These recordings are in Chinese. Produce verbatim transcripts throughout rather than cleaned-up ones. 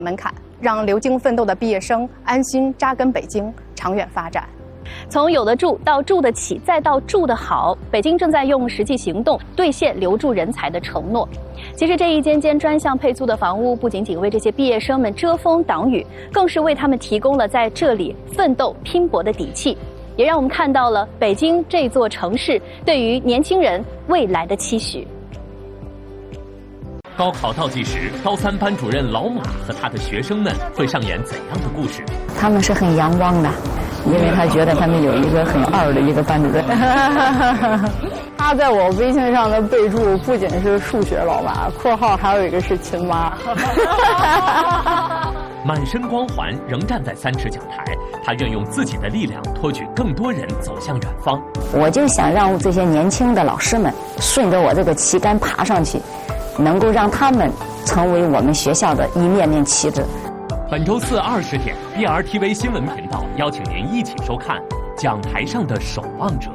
门槛，让流经奋斗的毕业生安心扎根北京，长远发展。 从有的住到住得起，再到住得好，北京正在用实际行动兑现留住人才的承诺。其实这一间间专项配租的房屋，不仅仅为这些毕业生们遮风挡雨，更是为他们提供了在这里奋斗拼搏的底气，也让我们看到了北京这座城市对于年轻人未来的期许。 高考倒计时，高三班主任老马和他的学生们会上演怎样的故事？ 他们是很阳光的，因为他觉得他们有一个很二的一个班主任。 他在我微信上的备注不仅是数学老马（括号还有一个是亲妈）。 满身光环，仍站在三尺讲台，他愿用自己的力量托举更多人走向远方。 我就想让这些年轻的老师们顺着我这个旗杆爬上去，能够让他们成为我们学校的一面面旗帜。 本周四二十点 ，B R T V 新闻频道邀请您一起收看《讲台上的守望者》。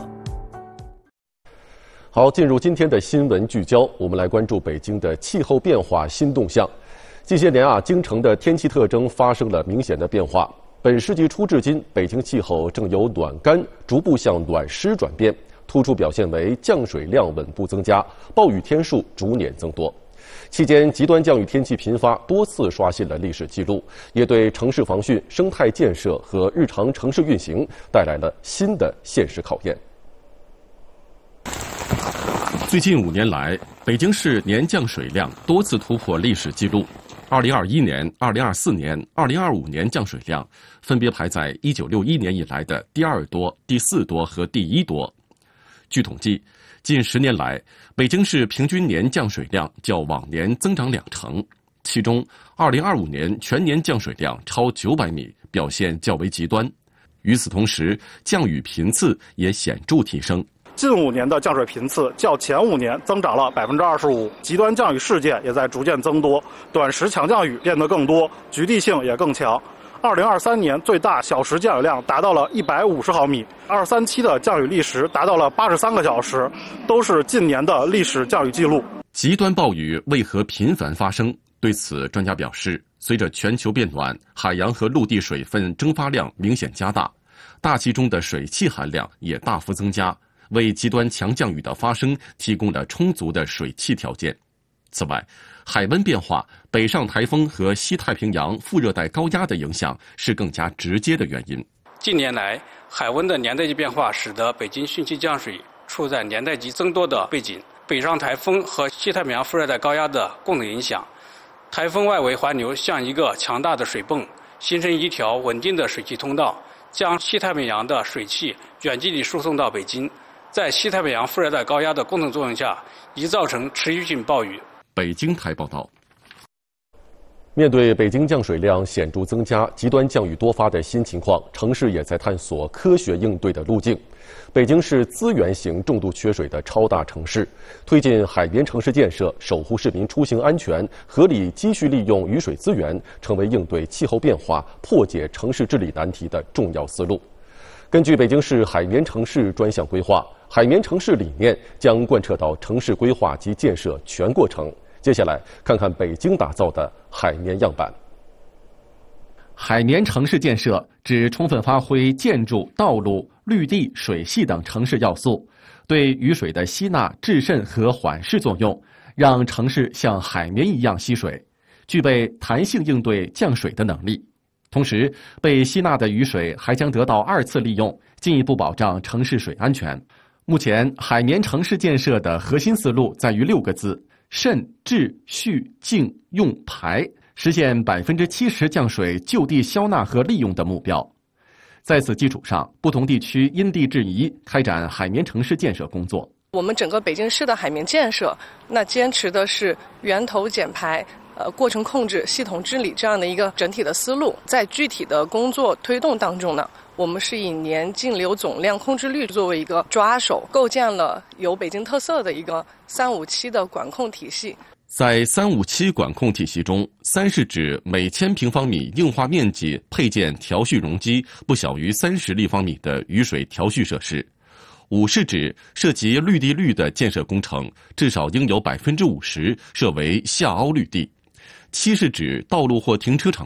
好，进入今天的新闻聚焦，我们来关注北京的气候变化新动向。近些年啊，京城的天气特征发生了明显的变化。本世纪初至今，北京气候正由暖干逐步向暖湿转变，突出表现为降水量稳步增加，暴雨天数逐年增多。期间，极端降雨天气频发，多次刷新了历史记录，也对城市防汛、生态建设和日常城市运行带来了新的现实考验。 最近五年来，北京市年降水量多次突破历史记录。二零二一年、二零二四年、二零二五年降水量分别排在一九六一年以来的第二多、第四多和第一多。据统计，近十年来，北京市平均年降水量较往年增长两成，其中二零二五年全年降水量超九百米，表现较为极端。与此同时，降雨频次也显著提升。 近五年的降水频次较前五年增长了百分之二十五，极端降雨事件也在逐渐增多，短时强降雨变得更多，局地性也更强。二零二三年最大小时降雨量达到了一百五十毫米，二三期的降雨历时达到了八十三个小时，都是近年的历史降雨记录。 极端暴雨为何频繁发生？对此，专家表示，随着全球变暖，海洋和陆地水分蒸发量明显加大，大气中的水汽含量也大幅增加，为极端强降雨的发生提供了充足的水汽条件。此外，海温变化、北上台风和西太平洋副热带高压的影响是更加直接的原因。 近年来，海温的年代级变化使得北京汛期降水处在年代级增多的背景，北上台风和西太平洋副热带高压的共同影响，台风外围环流像一个强大的水泵，形成一条稳定的水汽通道，将西太平洋的水汽远距离输送到北京，在西太平洋副热带高压的共同作用下，已造成持续性暴雨。 北京台报道。 面对北京降水量显著增加、极端降雨多发的新情况，城市也在探索科学应对的路径。北京是资源型重度缺水的超大城市，推进海绵城市建设，守护市民出行安全，合理积蓄利用雨水资源，成为应对气候变化、破解城市治理难题的重要思路。根据北京市海绵城市专项规划，海绵城市理念将贯彻到城市规划及建设全过程。接下来看看北京打造的海绵样板。 海绵城市建设指充分发挥建筑、道路、绿地、水系等城市要素对雨水的吸纳、制渗和缓释作用，让城市像海绵一样吸水，具备弹性应对降水的能力。同时，被吸纳的雨水还将得到二次利用，进一步保障城市水安全。目前，海绵城市建设的核心思路在于六个字：渗、制、蓄、净、用、排，实现百分之七十降水就地消纳和利用的目标。在此基础上，不同地区因地制宜开展海绵城市建设工作。 我们整个北京市的海绵建设，那坚持的是源头减排、呃过程控制、系统治理这样的一个整体的思路。在具体的工作推动当中呢，我们是以年径流总量控制率作为一个抓手，构建了有北京特色的一个三五七的管控体系。 在三五七管控体系中，三是指每千平方米硬化面积配建调蓄容积不小于三十立方米的雨水调蓄设施；五是指涉及绿地率的建设工程，至少应有百分之五十设为下凹绿地； 七是指道路或停车场